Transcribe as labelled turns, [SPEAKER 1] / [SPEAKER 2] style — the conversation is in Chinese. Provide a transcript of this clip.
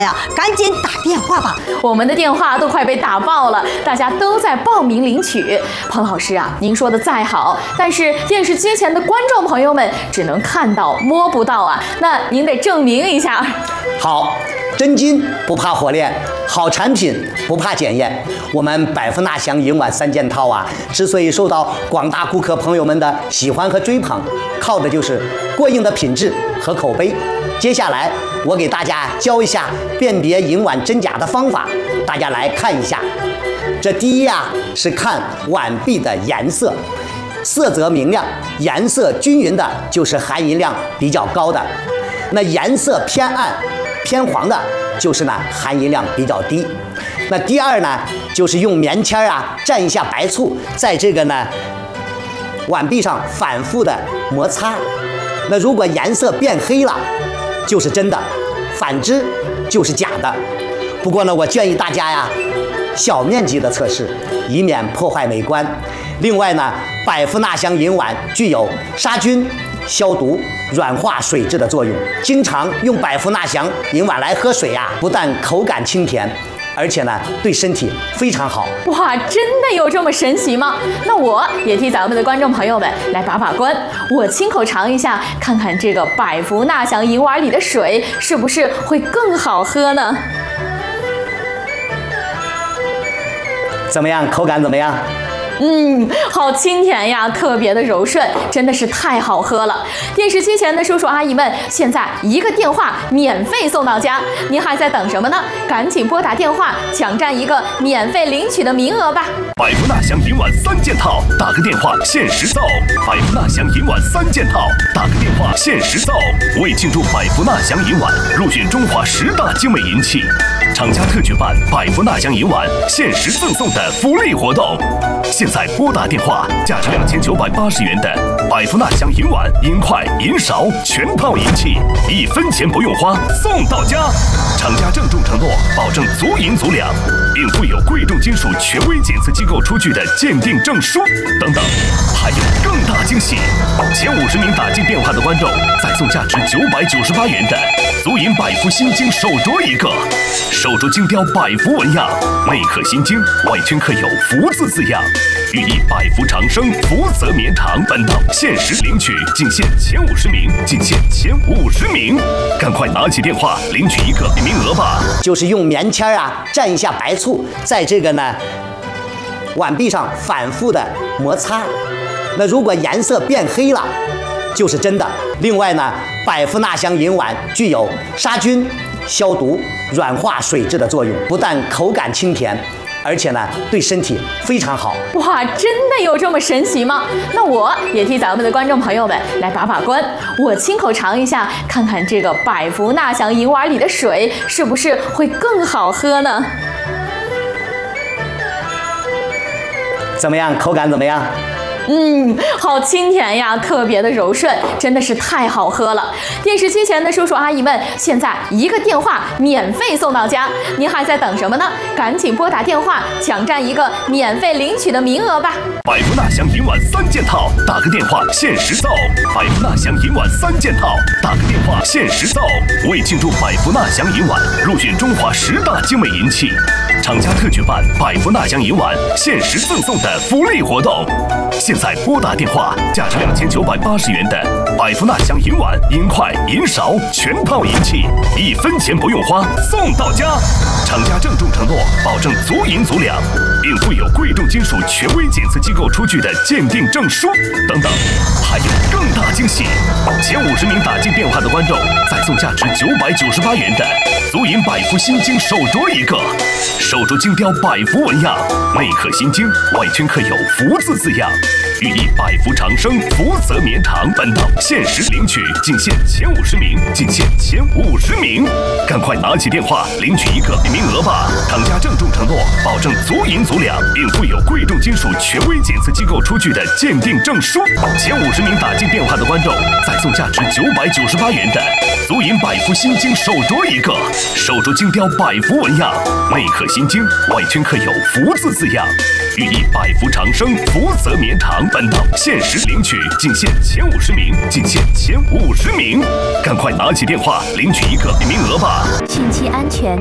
[SPEAKER 1] 呀，赶紧打电话吧！
[SPEAKER 2] 我们的电话都快被打爆了，大家都在报名领取。彭老师啊，您说的再好，但是电视机前的观众朋友们只能看到摸不到啊，那您得证明一下。
[SPEAKER 3] 好，真金不怕火炼，好产品不怕检验。我们百福纳祥银碗3件套啊，之所以受到广大顾客朋友们的喜欢和追捧，靠的就是过硬的品质和口碑。接下来我给大家教一下辨别银碗真假的方法，大家来看一下。这第一啊是看碗壁的颜色，色泽明亮、颜色均匀的，就是含银量比较高的。那颜色偏暗、偏黄的，就是呢含银量比较低。那第二呢，就是用棉签啊蘸一下白醋，在这个呢碗壁上反复的摩擦。那如果颜色变黑了，就是真的，反之就是假的。不过呢，我建议大家呀，小面积的测试，以免破坏美观。另外呢，百福纳祥银碗具有杀菌、消毒、软化水质的作用。经常用百福纳祥银碗来喝水呀，不但口感清甜，而且呢对身体非常好。
[SPEAKER 2] 哇，真的有这么神奇吗？那我也替咱们的观众朋友们来把把关，我亲口尝一下，看看这个百福纳祥银碗里的水是不是会更好喝呢？
[SPEAKER 3] 怎么样？口感怎么样？
[SPEAKER 2] 好清甜呀，特别的柔顺，真的是太好喝了。电视机前的叔叔阿姨们，现在一个电话免费送到家，您还在等什么呢？赶紧拨打电话，抢占一个免费领取的名额吧！
[SPEAKER 4] 百福纳祥银碗3件套，打个电话限时造。百福纳祥银碗3件套，打个电话限时造。为庆祝百福纳祥银碗入选中华10大精美银器，厂家特举办百福纳祥银碗限时赠送的福利活动。现在拨打电话，价值2980元的百福纳祥银碗、银筷、银勺全套银器，1分钱不用花，送到家。厂家郑重承诺，保证足银足两，并附有贵重金属权威检测机构出具的鉴定证书等等。还有更大惊喜，前50名打进电话的观众再送价值998元的足银百福心经手镯一个，手镯精雕百福纹样，内刻心经，外圈刻有福字字样，寓意百福长生，福泽绵长。本档限时领取，仅限前50名，仅限前50名，赶快拿起电话领取一个名额吧！
[SPEAKER 3] 就是用棉签啊蘸一下白醋，在这个呢碗壁上反复的摩擦。那如果颜色变黑了，就是真的。另外呢，百福纳祥银碗具有杀菌、消毒、软化水质的作用，不但口感清甜，而且呢对身体非常好。
[SPEAKER 2] 哇，真的有这么神奇吗？那我也替咱们的观众朋友们来把把关，我亲口尝一下，看看这个百福纳祥银碗里的水是不是会更好喝呢？
[SPEAKER 3] 怎么样？口感怎么样？
[SPEAKER 2] 好清甜呀，特别的柔顺，真的是太好喝了。电视机前的叔叔阿姨们，现在一个电话免费送到家，您还在等什么呢？赶紧拨打电话，抢占一个免费领取的名额吧！
[SPEAKER 4] 百福纳祥银碗3件套，打个电话限时造。百福纳祥银碗3件套，打个电话限时造。为庆祝百福纳祥银碗入选中华10大精美银器，厂家特举办百福纳祥银碗限时赠送的福利活动。现在拨打电话，价值2980元的百福纳祥银碗、银筷、银勺全套银器，1分钱不用花，送到家。厂家郑重承诺，保证足银足两，并附有贵重金属权威检测机构出具的鉴定证书等等。还有更大惊喜，前50名打进电话的观众再送价值998元的足银百福心经手镯一个，手镯精雕百福纹样，内刻心经，外圈刻有福字字样，寓意百福长生，福泽绵长。本档限时领取，仅限前50名，仅限前50名，赶快拿起电话领取一个名额吧！厂家郑重承诺，保证足银足两，并附有贵重金属权威检测机构出具的鉴定证书。前50名打进电话的观众再送价值998元的足银百福心经手镯一个，手镯精雕百福纹样，内刻心经，外圈刻有福字字样， 寓意百福长生，福泽绵长。本套限时领取，仅限前50名，仅限前50名，赶快拿起电话领取一个名额吧！
[SPEAKER 5] 汛期安全